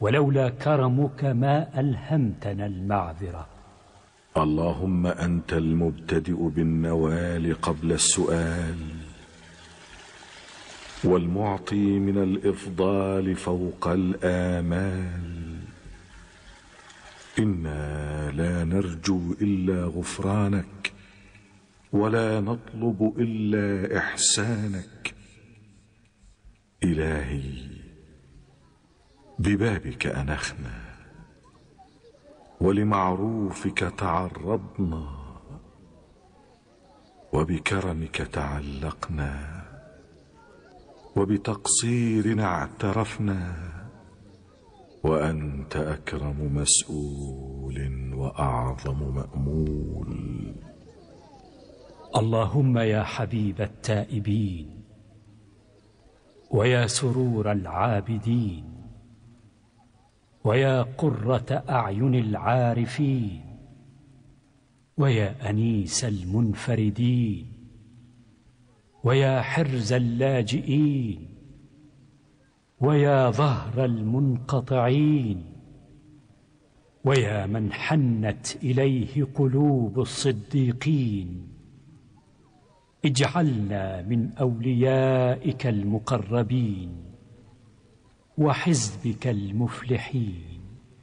ولولا كرمك ما ألهمتنا المعذرة. اللهم أنت المبتدئ بالنوال قبل السؤال، والمعطي من الإفضال فوق الآمال. إنا لا نرجو إلا غفرانك، ولا نطلب إلا إحسانك. إلهي ببابك أنخنا، ولمعروفك تعرضنا، وبكرمك تعلقنا، وبتقصيرنا اعترفنا، وأنت أكرم مسؤول وأعظم مأمول. اللهم يا حبيب التائبين، ويا سرور العابدين، ويا قرة أعين العارفين، ويا أنيس المنفردين، ويا حرز اللاجئين، ويا ظهر المنقطعين، ويا من حنت إليه قلوب الصديقين، اجعلنا من أوليائك المقربين وحزبك المفلحين.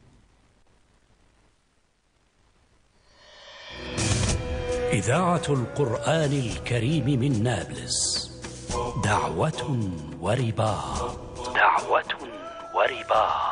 إذاعة القرآن الكريم من نابلس، دعوة ورباط. دعوة ورباط.